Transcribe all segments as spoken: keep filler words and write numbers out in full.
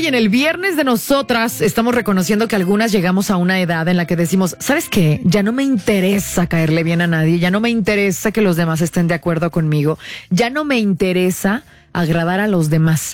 en el viernes de nosotras estamos reconociendo que algunas llegamos a una edad en la que decimos, ¿sabes qué? Ya no me interesa caerle bien a nadie, ya no me interesa que los demás estén de acuerdo conmigo, ya no me interesa agradar a los demás.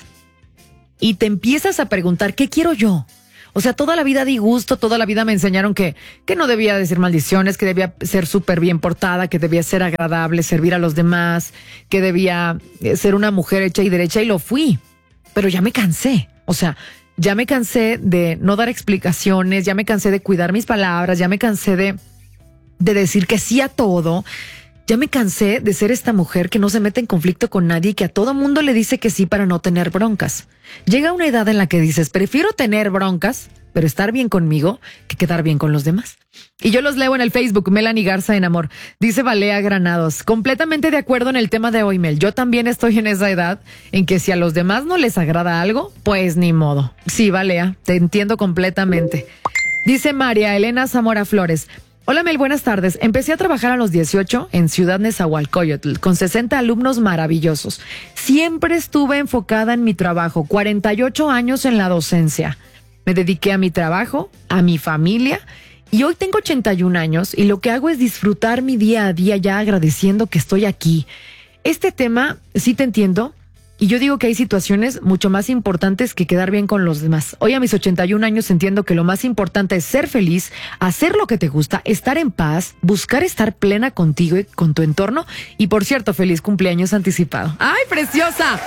Y te empiezas a preguntar, ¿qué quiero yo? O sea, toda la vida di gusto, toda la vida me enseñaron que, que no debía decir maldiciones, que debía ser súper bien portada, que debía ser agradable, servir a los demás, que debía ser una mujer hecha y derecha, y lo fui. Pero ya me cansé. O sea, ya me cansé de no dar explicaciones, ya me cansé de cuidar mis palabras, ya me cansé de, de decir que sí a todo. Ya me cansé de ser esta mujer que no se mete en conflicto con nadie y que a todo mundo le dice que sí para no tener broncas. Llega una edad en la que dices, prefiero tener broncas, pero estar bien conmigo, que quedar bien con los demás. Y yo los leo en el Facebook, Melanie Garza en Amor. Dice Valea Granados, completamente de acuerdo en el tema de hoy, Mel. Yo también estoy en esa edad en que si a los demás no les agrada algo, pues ni modo. Sí, Valea, te entiendo completamente. Dice María Elena Zamora Flores, hola Mel, buenas tardes. Empecé a trabajar a los dieciocho en Ciudad Nezahualcóyotl con sesenta alumnos maravillosos. Siempre estuve enfocada en mi trabajo, cuarenta y ocho años en la docencia. Me dediqué a mi trabajo, a mi familia y hoy tengo ochenta y un años y lo que hago es disfrutar mi día a día ya agradeciendo que estoy aquí. Este tema sí te entiendo y yo digo que hay situaciones mucho más importantes que quedar bien con los demás. Hoy a mis ochenta y un años entiendo que lo más importante es ser feliz, hacer lo que te gusta, estar en paz, buscar estar plena contigo y con tu entorno. Y por cierto, feliz cumpleaños anticipado. ¡Ay, preciosa!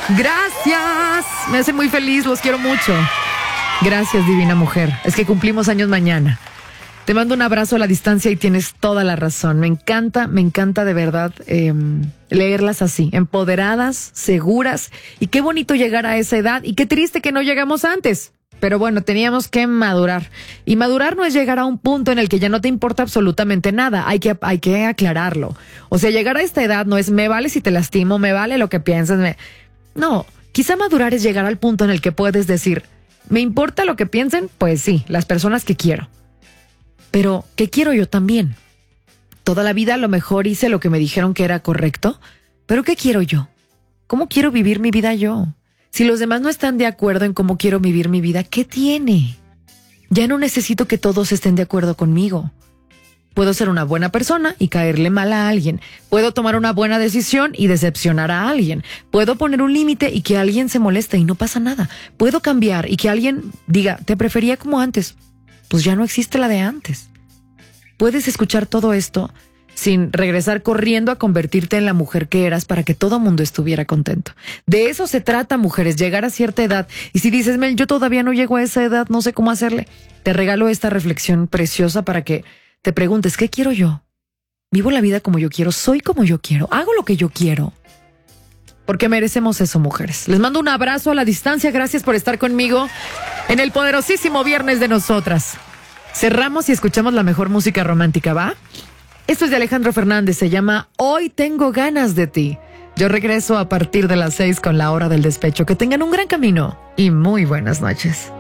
Gracias. Me hace muy feliz, los quiero mucho. Gracias, divina mujer. Es que cumplimos años mañana. Te mando un abrazo a la distancia y tienes toda la razón. Me encanta, me encanta de verdad eh, leerlas así, empoderadas, seguras. Y qué bonito llegar a esa edad y qué triste que no llegamos antes. Pero bueno, teníamos que madurar. Y madurar no es llegar a un punto en el que ya no te importa absolutamente nada. Hay que, hay que aclararlo. O sea, llegar a esta edad no es me vale si te lastimo, me vale lo que piensas. Me... No, quizá madurar es llegar al punto en el que puedes decir, ¿me importa lo que piensen? Pues sí, las personas que quiero. Pero, ¿qué quiero yo también? Toda la vida a lo mejor hice lo que me dijeron que era correcto, pero ¿qué quiero yo? ¿Cómo quiero vivir mi vida yo? Si los demás no están de acuerdo en cómo quiero vivir mi vida, ¿qué tiene? Ya no necesito que todos estén de acuerdo conmigo. Puedo ser una buena persona y caerle mal a alguien. Puedo tomar una buena decisión y decepcionar a alguien. Puedo poner un límite y que alguien se moleste y no pasa nada. Puedo cambiar y que alguien diga, te prefería como antes. Pues ya no existe la de antes. Puedes escuchar todo esto sin regresar corriendo a convertirte en la mujer que eras para que todo mundo estuviera contento. De eso se trata, mujeres, llegar a cierta edad. Y si dices, Mel, yo todavía no llego a esa edad, no sé cómo hacerle, te regalo esta reflexión preciosa para que te preguntes, ¿qué quiero yo? ¿Vivo la vida como yo quiero? ¿Soy como yo quiero? ¿Hago lo que yo quiero? Porque merecemos eso, mujeres. Les mando un abrazo a la distancia. Gracias por estar conmigo en el poderosísimo viernes de nosotras. Cerramos y escuchamos la mejor música romántica, ¿va? Esto es de Alejandro Fernández. Se llama Hoy tengo ganas de ti. Yo regreso a partir de las seis con la hora del despecho. Que tengan un gran camino y muy buenas noches.